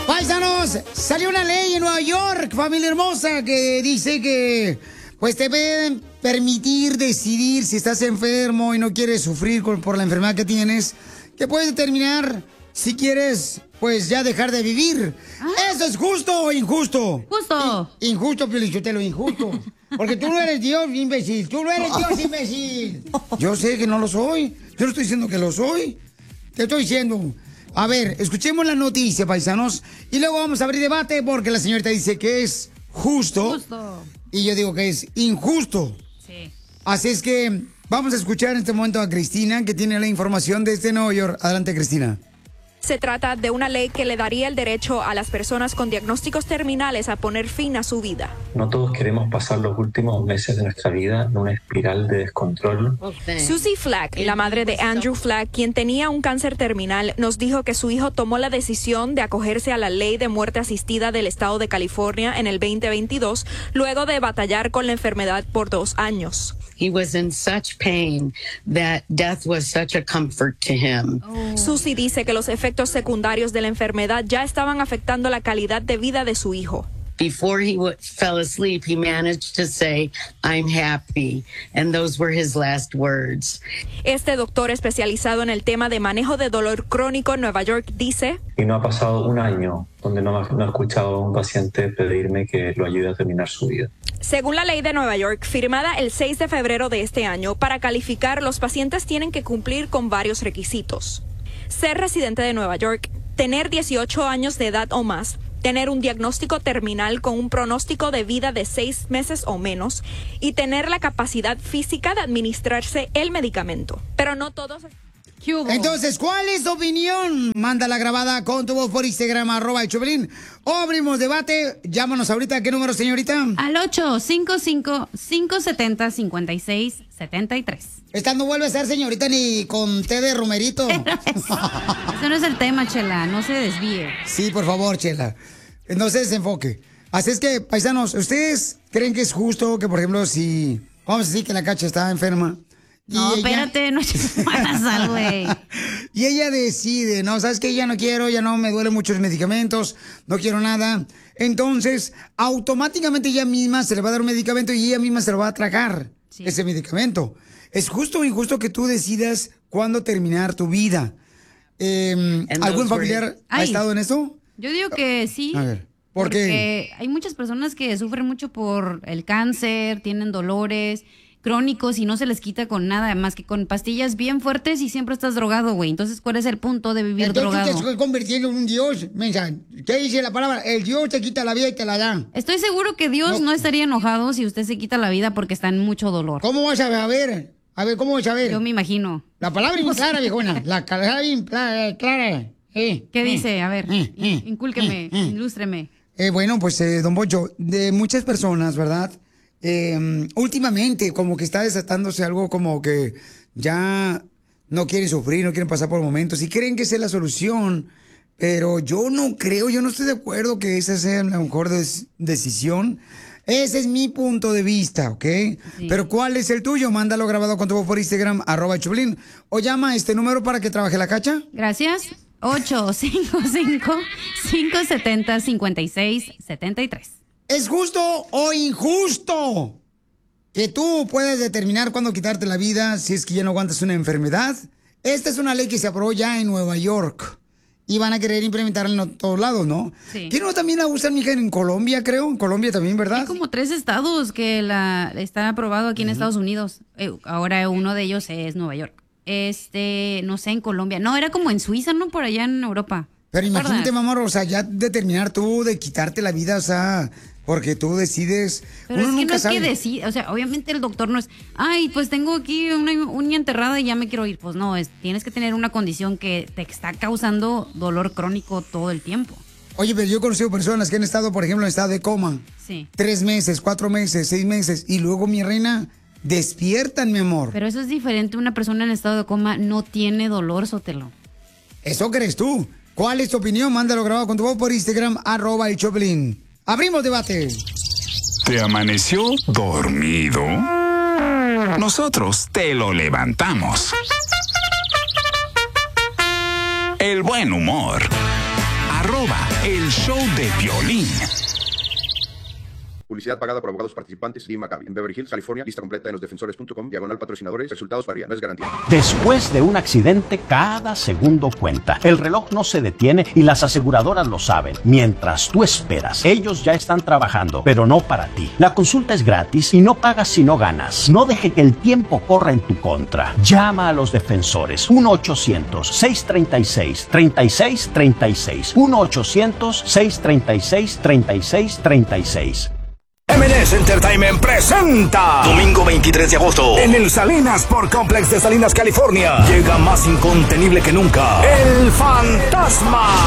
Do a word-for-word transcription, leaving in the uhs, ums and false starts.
Paisanos, salió una ley en Nueva York, familia hermosa, que dice que pues te pueden permitir decidir si estás enfermo y no quieres sufrir por, por la enfermedad que tienes, que puedes determinar si quieres pues ya dejar de vivir. ¿Ah? ¿Eso es justo o injusto? Justo. In, injusto, Piolichotelo, injusto. Porque tú no eres Dios, imbécil. Tú no eres Dios, imbécil. Yo sé que no lo soy. Yo no estoy diciendo que lo soy. Te estoy diciendo. A ver, escuchemos la noticia, paisanos. Y luego vamos a abrir debate porque la señorita dice que es justo. Justo. Y yo digo que es injusto. Sí. Así es que vamos a escuchar en este momento a Cristina, que tiene la información desde Nueva York. Adelante, Cristina. Se trata de una ley que le daría el derecho a las personas con diagnósticos terminales a poner fin a su vida. No todos queremos pasar los últimos meses de nuestra vida en una espiral de descontrol. Susie Flack, la madre de Andrew Flack, quien tenía un cáncer terminal, nos dijo que su hijo tomó la decisión de acogerse a la ley de muerte asistida del estado de California en el veinte veintidós, luego de batallar con la enfermedad por dos años. He was in such pain that death was such a comfort to him. Oh. Susie dice que los efectos secundarios de la enfermedad ya estaban afectando la calidad de vida de su hijo. Before he w- fell asleep, he managed to say, "I'm happy," and those were his last words. Este doctor especializado en el tema de manejo de dolor crónico en Nueva York dice: Y no ha pasado un año donde no, no he escuchado a un paciente pedirme que lo ayude a terminar su vida. Según la ley de Nueva York, firmada el seis de febrero de este año, para calificar, los pacientes tienen que cumplir con varios requisitos. Ser residente de Nueva York, tener dieciocho años de edad o más, tener un diagnóstico terminal con un pronóstico de vida de seis meses o menos y tener la capacidad física de administrarse el medicamento. Pero no todos... Entonces, ¿cuál es tu opinión? Mándala grabada con tu voz por Instagram, arroba el Choplin. O abrimos debate. Llámanos ahorita. ¿A qué número, señorita? Al ocho cinco cinco, cinco siete cero, cinco seis siete tres. Esta no vuelve a ser señorita ni con té de romerito. Eso no es el tema, Chela. No se desvíe. Sí, por favor, Chela. No se desenfoque. Así es que, paisanos, ¿ustedes creen que es justo que, por ejemplo, si... Vamos a decir que la Cacha está enferma... No, ella... espérate, no eches al güey. Y ella decide, ¿no? ¿Sabes qué? Ya no quiero, ya no me duelen muchos medicamentos, no quiero nada. Entonces, automáticamente ella misma se le va a dar un medicamento y ella misma se lo va a tragar, sí, ese medicamento. ¿Es justo o injusto que tú decidas cuándo terminar tu vida? Eh, ¿Algún familiar ha Ay, estado en esto? Yo digo que sí. A ver, ¿por porque qué? Hay muchas personas que sufren mucho por el cáncer, tienen dolores crónicos y no se les quita con nada más que con pastillas bien fuertes y siempre estás drogado, güey. Entonces, ¿cuál es el punto de vivir Entonces, drogado? tú te estás convirtiendo en un dios, mensa. ¿Qué dice la palabra? El Dios te quita la vida y te la da. Estoy seguro que Dios no, no estaría enojado si usted se quita la vida porque está en mucho dolor. ¿Cómo vas a ver? A ver, ¿cómo vas a ver? Yo me imagino. La palabra bien clara, viejona. La palabra bien clara. Eh, ¿Qué eh, dice? A ver, eh, eh, incúlqueme, eh, eh. ilústreme. Eh, bueno, pues, eh, don Poncho, de muchas personas, ¿verdad? Eh, últimamente, como que está desatándose algo como que ya no quieren sufrir, no quieren pasar por momentos y creen que esa es la solución. Pero yo no creo, yo no estoy de acuerdo que esa sea la mejor des- decisión. Ese es mi punto de vista, ¿ok? Sí. Pero ¿cuál es el tuyo? Mándalo grabado con tu voz por Instagram, arroba Choplin. O llama a este número para que trabaje la Cacha. Gracias. ocho cinco cinco, cinco siete cero, cinco seis siete tres. ¿Es justo o injusto que tú puedes determinar cuándo quitarte la vida si es que ya no aguantas una enfermedad? Esta es una ley que se aprobó ya en Nueva York y van a querer implementarla en todos lados, ¿no? Sí. ¿Qué no también la usan, mija, en Colombia, creo? En Colombia también, ¿verdad? Hay como tres estados que la está aprobado aquí en uh-huh. Estados Unidos. Eh, ahora uno de ellos es Nueva York. Este, no sé, en Colombia. No, era como en Suiza, ¿no? Por allá en Europa. Pero imagínate, mamá, o sea, ya determinar tú de quitarte la vida, o sea... Porque tú decides. Pero uno es que nunca no es sabe. que decide, o sea, obviamente el doctor no es, ay, pues tengo aquí una uña enterrada y ya me quiero ir. Pues no, es, tienes que tener una condición que te está causando dolor crónico todo el tiempo. Oye, pero yo he conocido personas que han estado, por ejemplo, en estado de coma. Sí. Tres meses, cuatro meses, seis meses. Y luego, mi reina, despiertan, mi amor. Pero eso es diferente. Una persona en estado de coma no tiene dolor, Sotelo. ¿Eso crees tú? ¿Cuál es tu opinión? Mándalo grabado con tu voz por Instagram, arroba el Choplin. ¡Abrimos debate! ¿Te amaneció dormido? Nosotros te lo levantamos. El buen humor. arroba el show de Piolín. Publicidad pagada por abogados participantes. Lee Maccabi. En Beverly Hills, California. Lista completa en los defensores punto com. Diagonal patrocinadores. Resultados varían. No es garantía. Después de un accidente, cada segundo cuenta. El reloj no se detiene y las aseguradoras lo saben. Mientras tú esperas, ellos ya están trabajando, pero no para ti. La consulta es gratis y no pagas si no ganas. No deje que el tiempo corra en tu contra. Llama a los defensores. uno ochocientos, seiscientos treinta y seis, treinta y seis treinta y seis. uno ochocientos, seiscientos treinta y seis, treinta y seis treinta y seis. M and S Entertainment presenta domingo veintitrés de agosto en el Salinas Sport Complex de Salinas, California. Llega más incontenible que nunca El Fantasma.